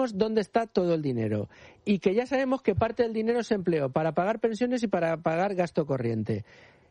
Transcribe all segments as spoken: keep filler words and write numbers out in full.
sabemos dónde está todo el dinero y que ya sabemos que parte del dinero se empleó para pagar pensiones y para pagar gasto corriente.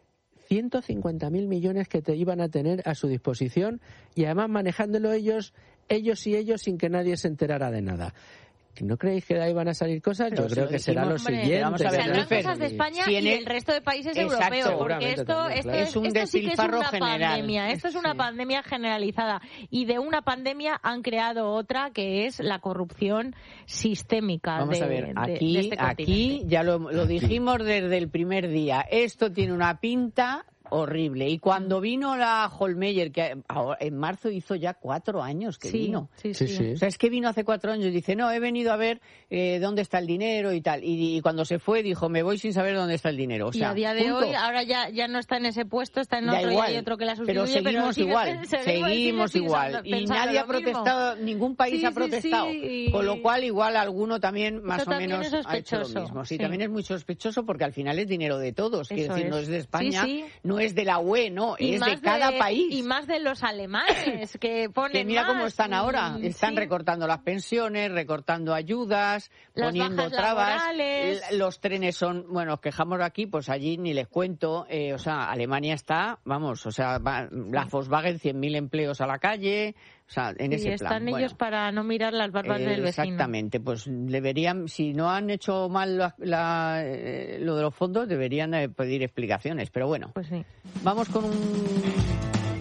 ciento cincuenta mil millones que te iban a tener a su disposición y además manejándolo ellos, ellos y ellos sin que nadie se enterara de nada. ¿No creéis que de ahí van a salir cosas? Yo creo que será lo siguiente. Vamos a ver, saldrán cosas de España y el resto de países Exacto, europeos, porque esto, también, esto, claro. es, es un esto sí que es despilfarro una general. pandemia, esto es una Sí. pandemia generalizada, y de una pandemia han creado otra que es la corrupción sistémica. Vamos de, a ver, de- aquí, de este aquí continente. ya lo, lo dijimos desde el primer día, esto tiene una pinta horrible. Y cuando vino la Hohlmeier, que ahora, en marzo hizo ya cuatro años que Sí, vino. sí, sí. Sí, sí. O sea, es que vino hace cuatro años y dice, no, he venido a ver eh, dónde está el dinero y tal. Y, y cuando se fue dijo, me voy sin saber dónde está el dinero. O sea, y a día de punto. hoy, ahora ya, ya no está en ese puesto, está en Da otro, y igual, hay otro que la pero sustituye. seguimos sigue- igual, seguimos sigue igual. pensando- Y pensando nadie ha lo mismo. protestado, ningún país Sí, ha sí, protestado. sí, y- Con lo cual, igual alguno también, más Eso o también menos, es ha hecho lo sospechoso, mismo. Sí, sí. también es muy sospechoso porque al final es dinero de todos. Quiero Eso decir, es. no es de España, Sí, sí. no es de la U E, no, Y es más de cada país. Y más de los alemanes, que ponen Que mira más, cómo están ahora, mm, están sí. recortando las pensiones, recortando ayudas, Las poniendo bajas trabas, laborales. L- los trenes son, bueno, nos quejamos aquí, pues allí ni les cuento, eh, o sea, Alemania está, vamos, o sea, va, la Volkswagen cien mil empleos a la calle, o sea, en Y ese están plan. ellos Bueno, para no mirar las barbas eh, del vecino. exactamente, pues deberían, si no han hecho mal la- la, eh, lo de los fondos, deberían eh, pedir explicaciones, pero bueno. Pues sí. Vamos con un...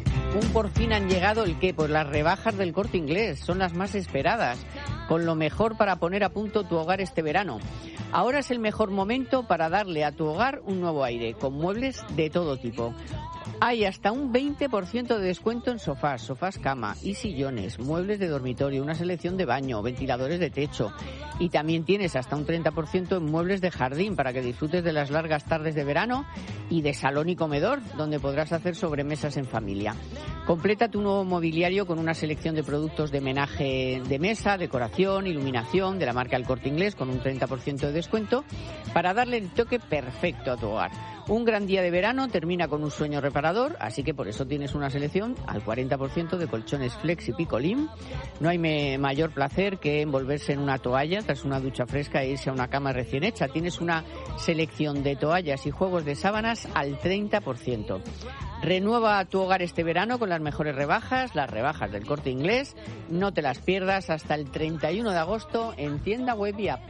Un por fin han llegado el qué, pues las rebajas del Corte Inglés son las más esperadas, con lo mejor para poner a punto tu hogar este verano. Ahora es el mejor momento para darle a tu hogar un nuevo aire, con muebles de todo tipo. Hay hasta un veinte por ciento de descuento en sofás, sofás cama y sillones, muebles de dormitorio, una selección de baño, ventiladores de techo. Y también tienes hasta un treinta por ciento en muebles de jardín para que disfrutes de las largas tardes de verano y de salón y comedor, donde podrás hacer sobremesas en familia. Completa tu nuevo mobiliario con una selección de productos de menaje de mesa, decoración, iluminación de la marca El Corte Inglés con un treinta por ciento de descuento para darle el toque perfecto a tu hogar. Un gran día de verano termina con un sueño reparador, así que por eso tienes una selección al cuarenta por ciento de colchones Flex y Picolín. No hay me mayor placer que envolverse en una toalla tras una ducha fresca e irse a una cama recién hecha. Tienes una selección de toallas y juegos de sábanas al treinta por ciento. Renueva tu hogar este verano con las mejores rebajas, las rebajas del Corte Inglés. No te las pierdas hasta el treinta y uno de agosto en tienda web y app.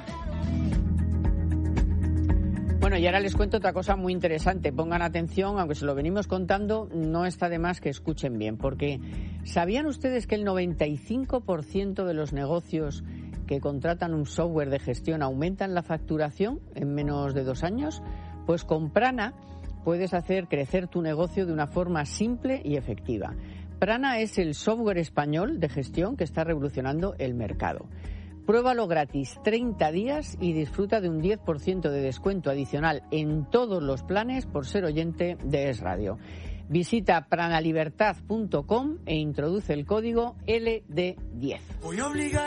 Bueno, y ahora les cuento otra cosa muy interesante. Pongan atención, aunque se lo venimos contando, no está de más que escuchen bien, porque ¿sabían ustedes que el noventa y cinco por ciento de los negocios que contratan un software de gestión aumentan la facturación en menos de dos años? Pues con Prana puedes hacer crecer tu negocio de una forma simple y efectiva. Prana es el software español de gestión que está revolucionando el mercado. Pruébalo gratis treinta días y disfruta de un diez por ciento de descuento adicional en todos los planes por ser oyente de Es Radio. Visita pranalibertad punto com e introduce el código L D diez. Voy a obligar